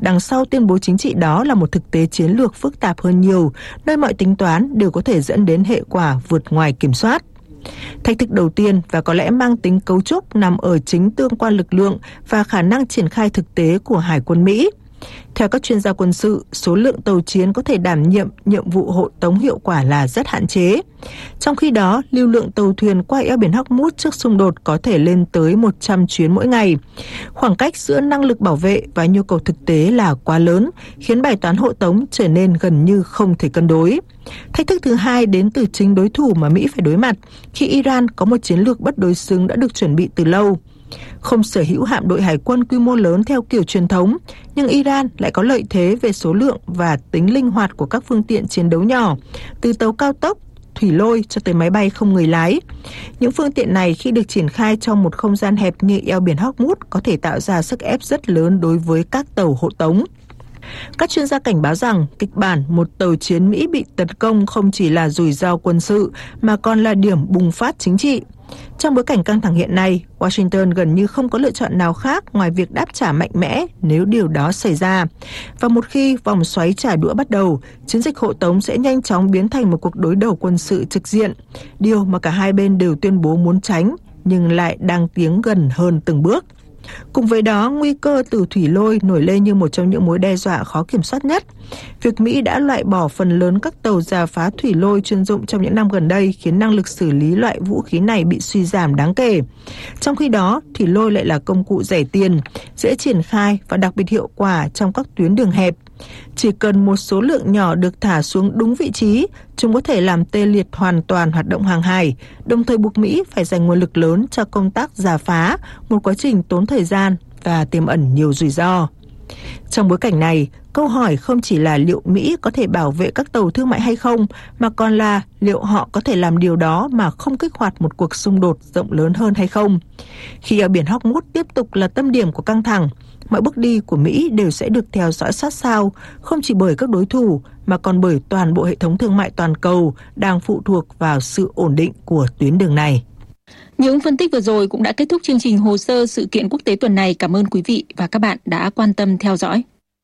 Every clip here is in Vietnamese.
đằng sau tuyên bố chính trị đó là một thực tế chiến lược phức tạp hơn nhiều, nơi mọi tính toán đều có thể dẫn đến hệ quả vượt ngoài kiểm soát. Thách thức đầu tiên và có lẽ mang tính cấu trúc nằm ở chính tương quan lực lượng và khả năng triển khai thực tế của Hải quân Mỹ. Theo các chuyên gia quân sự, số lượng tàu chiến có thể đảm nhiệm vụ hộ tống hiệu quả là rất hạn chế. Trong khi đó, lưu lượng tàu thuyền qua eo biển Hormuz trước xung đột có thể lên tới 100 chuyến mỗi ngày. Khoảng cách giữa năng lực bảo vệ và nhu cầu thực tế là quá lớn, khiến bài toán hộ tống trở nên gần như không thể cân đối. Thách thức thứ hai đến từ chính đối thủ mà Mỹ phải đối mặt, khi Iran có một chiến lược bất đối xứng đã được chuẩn bị từ lâu. Không sở hữu hạm đội hải quân quy mô lớn theo kiểu truyền thống, nhưng Iran lại có lợi thế về số lượng và tính linh hoạt của các phương tiện chiến đấu nhỏ, từ tàu cao tốc, thủy lôi cho tới máy bay không người lái. Những phương tiện này khi được triển khai trong một không gian hẹp như eo biển Hormuz có thể tạo ra sức ép rất lớn đối với các tàu hộ tống. Các chuyên gia cảnh báo rằng kịch bản một tàu chiến Mỹ bị tấn công không chỉ là rủi ro quân sự mà còn là điểm bùng phát chính trị. Trong bối cảnh căng thẳng hiện nay, Washington gần như không có lựa chọn nào khác ngoài việc đáp trả mạnh mẽ nếu điều đó xảy ra. Và một khi vòng xoáy trả đũa bắt đầu, chiến dịch hộ tống sẽ nhanh chóng biến thành một cuộc đối đầu quân sự trực diện, điều mà cả hai bên đều tuyên bố muốn tránh, nhưng lại đang tiến gần hơn từng bước. Cùng với đó, nguy cơ từ thủy lôi nổi lên như một trong những mối đe dọa khó kiểm soát nhất. Việc Mỹ đã loại bỏ phần lớn các tàu rà phá thủy lôi chuyên dụng trong những năm gần đây khiến năng lực xử lý loại vũ khí này bị suy giảm đáng kể. Trong khi đó, thủy lôi lại là công cụ rẻ tiền, dễ triển khai và đặc biệt hiệu quả trong các tuyến đường hẹp. Chỉ cần một số lượng nhỏ được thả xuống đúng vị trí, chúng có thể làm tê liệt hoàn toàn hoạt động hàng hải, đồng thời buộc Mỹ phải dành nguồn lực lớn cho công tác rà phá, một quá trình tốn thời gian và tiềm ẩn nhiều rủi ro. Trong bối cảnh này, câu hỏi không chỉ là liệu Mỹ có thể bảo vệ các tàu thương mại hay không, mà còn là liệu họ có thể làm điều đó mà không kích hoạt một cuộc xung đột rộng lớn hơn hay không. Khi eo biển Hormuz tiếp tục là tâm điểm của căng thẳng, mọi bước đi của Mỹ đều sẽ được theo dõi sát sao, không chỉ bởi các đối thủ mà còn bởi toàn bộ hệ thống thương mại toàn cầu đang phụ thuộc vào sự ổn định của tuyến đường này. Những phân tích vừa rồi cũng đã kết thúc chương trình Hồ sơ sự kiện quốc tế tuần này. Cảm ơn quý vị và các bạn đã quan tâm theo dõi.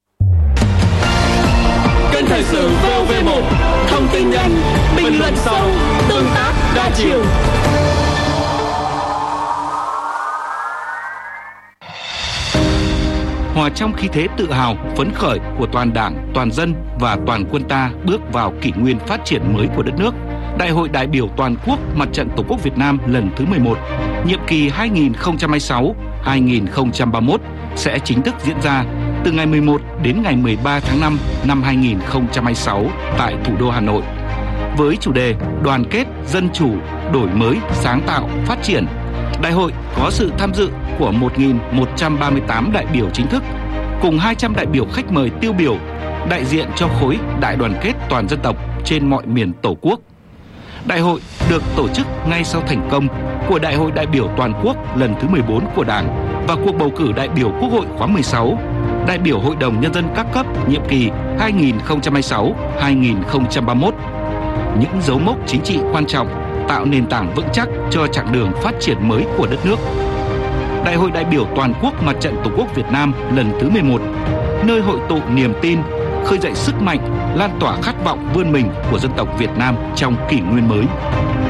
Kênh thời sự VOV1, thông tin nhanh, bình luận sâu, tương tác đa chiều. Hòa trong khí thế tự hào, phấn khởi của toàn Đảng, toàn dân và toàn quân ta bước vào kỷ nguyên phát triển mới của đất nước, Đại hội đại biểu toàn quốc Mặt trận Tổ quốc Việt Nam lần thứ 11, nhiệm kỳ 2026-2031 sẽ chính thức diễn ra từ ngày 11 đến ngày 13 tháng 5 năm 2026 tại thủ đô Hà Nội. Với chủ đề Đoàn kết, dân chủ, đổi mới, sáng tạo, phát triển, đại hội có sự tham dự của 1.138 đại biểu chính thức cùng 200 đại biểu khách mời tiêu biểu đại diện cho khối đại đoàn kết toàn dân tộc trên mọi miền Tổ quốc. Đại hội được tổ chức ngay sau thành công của Đại hội đại biểu toàn quốc lần thứ 14 của Đảng và cuộc bầu cử đại biểu Quốc hội khóa 16, đại biểu Hội đồng Nhân dân các cấp nhiệm kỳ 2026-2031. Những dấu mốc chính trị quan trọng tạo nền tảng vững chắc cho chặng đường phát triển mới của đất nước. Đại hội đại biểu toàn quốc Mặt trận Tổ quốc Việt Nam lần thứ 11, nơi hội tụ niềm tin, khơi dậy sức mạnh, lan tỏa khát vọng vươn mình của dân tộc Việt Nam trong kỷ nguyên mới.